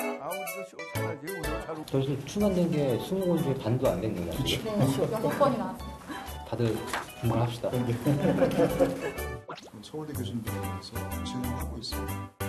저기서 추만된 게 20권 중에 반도 안 된 거예요. 네, 6번이 나왔어요. 다들 분발합시다. 서울대 교수님들께서 진행하고 있습니다.